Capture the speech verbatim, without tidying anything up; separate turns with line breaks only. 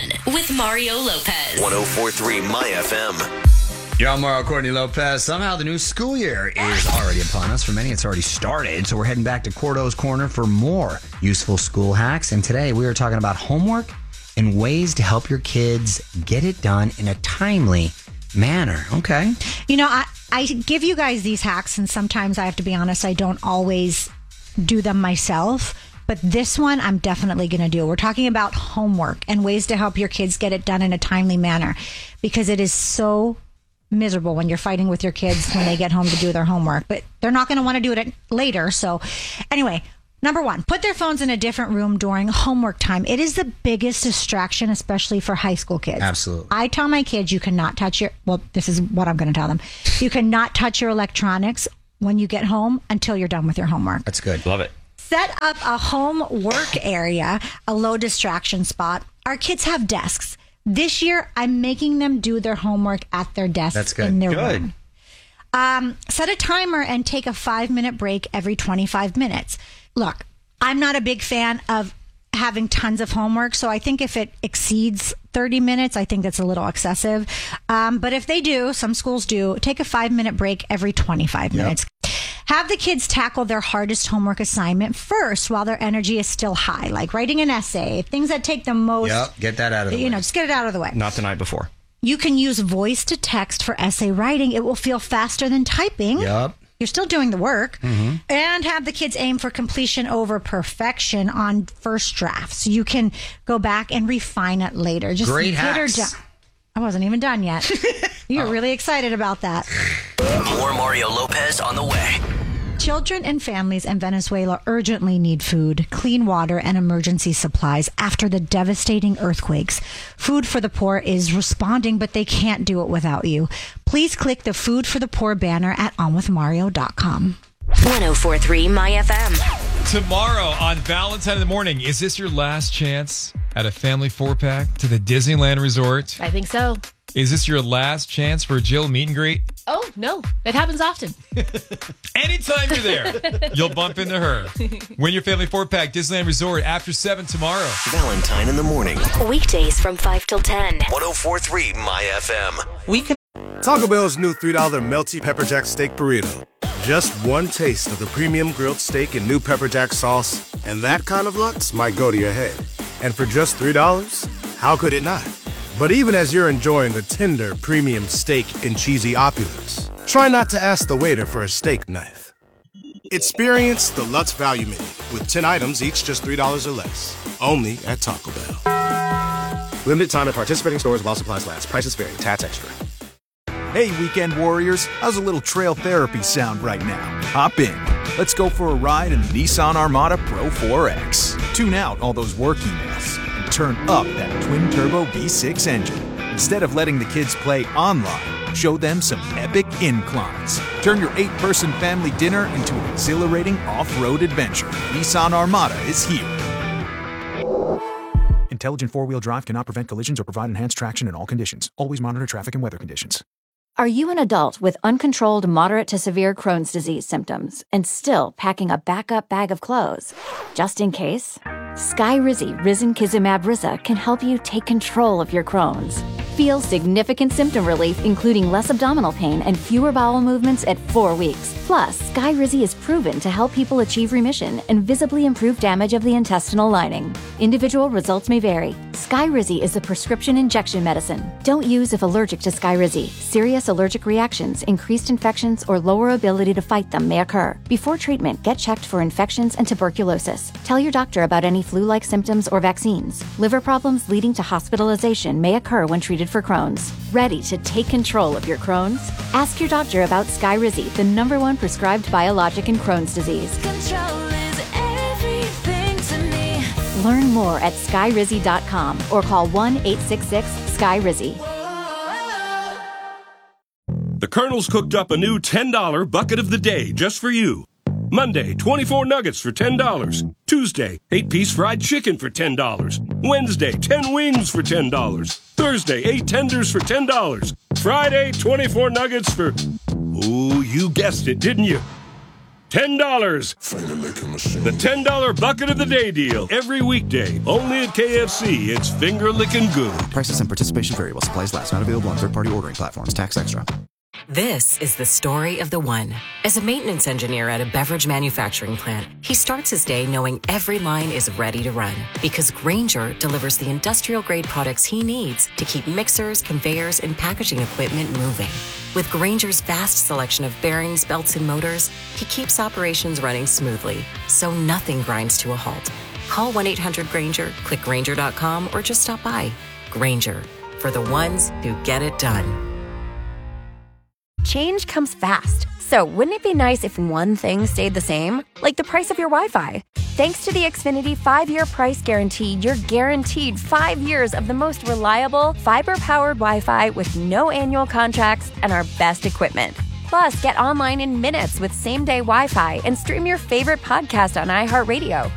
ten with Mario Lopez.
one oh four point three My F M.
Yo, I'm Mario Courtney Lopez. Somehow the new school year is already upon us. For many, it's already started. So we're heading back to Cordo's Corner for more useful school hacks. And today we are talking about homework and ways to help your kids get it done in a timely manner. Okay.
You know, I, I give you guys these hacks, and sometimes I have to be honest, I don't always do them myself. But this one, I'm definitely going to do. We're talking about homework and ways to help your kids get it done in a timely manner, because it is so miserable when you're fighting with your kids when they get home to do their homework. But they're not going to want to do it later. So anyway, number one, put their phones in a different room during homework time. It is the biggest distraction, especially for high school kids.
Absolutely.
I tell my kids you cannot touch your, well, this is what I'm going to tell them. You cannot touch your electronics when you get home until you're done with your homework.
That's good.
Love it.
Set up a home work area, a low distraction spot. Our kids have desks. This year, I'm making them do their homework at their desks.
That's good.
In their
Good.
room. Um, set a timer and take a five-minute break every twenty-five minutes. Look, I'm not a big fan of having tons of homework, so I think if it exceeds thirty minutes, I think that's a little excessive. Um, but if they do, some schools do, take a five-minute break every twenty-five
Yep.
minutes. Have the kids tackle their hardest homework assignment first while their energy is still high, like writing an essay, things that take the most.
Yep. Get that out of the
You
way.
know, just get it out of the way.
Not the night before.
You can use voice to text for essay writing. It will feel faster than typing.
Yep.
You're still doing the work.
Mm-hmm.
And have the kids aim for completion over perfection on first drafts. You can go back and refine it later. Just
Great
get her
hacks.
done. I wasn't even done yet. You're really excited about that.
More Mario Lopez on the way.
Children and families in Venezuela urgently need food, clean water, and emergency supplies after the devastating earthquakes. Food for the Poor is responding, but they can't do it without you. Please click the Food for the Poor banner at on with mario dot com.
one oh four point three My F M.
Tomorrow on Valentine in the Morning, is this your last chance at a family four-pack to the Disneyland Resort?
I think so.
Is this your last chance for a Jill meet and greet?
Oh, no. It happens often.
Anytime you're there, you'll bump into her. Win your family four-pack Disneyland Resort after seven tomorrow.
Valentine in the Morning.
Weekdays from five till ten.
one oh four point three My F M.
We can. Taco Bell's new three dollar melty pepper jack steak burrito. Just one taste of the premium grilled steak and new pepper jack sauce, and that kind of lutz might go to your head. And for just three dollars, how could it not? But even as you're enjoying the tender premium steak and cheesy opulence, try not to ask the waiter for a steak knife. Experience the Lutz Value Menu with ten items, each just three dollars or less. Only at Taco Bell. Limited time at participating stores while supplies last. Prices vary. Tats extra.
Hey, weekend warriors, how's a little trail therapy sound right now? Hop in. Let's go for a ride in the Nissan Armada Pro four X. Tune out all those work emails and turn up that twin-turbo V six engine. Instead of letting the kids play online, show them some epic inclines. Turn your eight-person family dinner into an exhilarating off-road adventure. Nissan Armada is here. Intelligent four-wheel drive cannot prevent collisions or provide enhanced traction in all conditions. Always monitor traffic and weather conditions.
Are you an adult with uncontrolled moderate to severe Crohn's disease symptoms and still packing a backup bag of clothes? Just in case? Skyrizi Risankizumab Riza can help you take control of your Crohn's. Feel significant symptom relief, including less abdominal pain and fewer bowel movements at four weeks. Plus, Skyrizi is proven to help people achieve remission and visibly improve damage of the intestinal lining. Individual results may vary. Skyrizi is a prescription injection medicine. Don't use if allergic to Skyrizi. Serious allergic reactions, increased infections, or lower ability to fight them may occur. Before treatment, get checked for infections and tuberculosis. Tell your doctor about any flu-like symptoms or vaccines. Liver problems leading to hospitalization may occur when treated for Crohn's. Ready to take control of your Crohn's? Ask your doctor about Skyrizi, the number one prescribed biologic in Crohn's disease.
Control is everything to me.
Learn more at skyrizi dot com or call one eight six six sky rizi.
The Colonel's cooked up a new ten dollar bucket of the day just for you. Monday, twenty-four nuggets for ten dollars. Tuesday, eight-piece fried chicken for ten dollars. Wednesday, ten wings for ten dollars. Thursday, eight tenders for ten dollars. Friday, twenty-four nuggets for... Ooh, you guessed it, didn't you? ten dollars. The ten dollar Bucket of the Day deal. Every weekday. Only at K F C. It's finger licking good.
Prices and participation vary while supplies last. Not available on third-party ordering platforms. Tax extra.
This is the story of the one. As a maintenance engineer at a beverage manufacturing plant, he starts his day knowing every line is ready to run because Grainger delivers the industrial-grade products he needs to keep mixers, conveyors, and packaging equipment moving. With Grainger's vast selection of bearings, belts, and motors, he keeps operations running smoothly, so nothing grinds to a halt. Call one eight hundred Grainger, click Grainger dot com, or just stop by. Grainger, for the ones who get it done.
Change comes fast. So wouldn't it be nice if one thing stayed the same? Like the price of your Wi-Fi. Thanks to the Xfinity five-year price guarantee, you're guaranteed five years of the most reliable, fiber-powered Wi-Fi with no annual contracts and our best equipment. Plus, get online in minutes with same-day Wi-Fi and stream your favorite podcast on iHeartRadio.